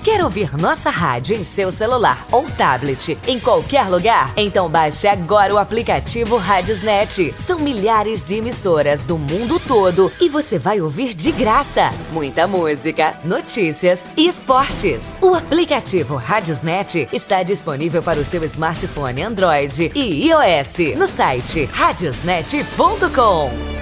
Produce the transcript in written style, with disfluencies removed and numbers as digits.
Quer ouvir nossa rádio em seu celular ou tablet, em qualquer lugar? Então baixe agora o aplicativo Radiosnet. São milhares de emissoras do mundo todo e você vai ouvir de graça muita música, notícias e esportes. O aplicativo Radiosnet está disponível para o seu smartphone Android e iOS no site radiosnet.com.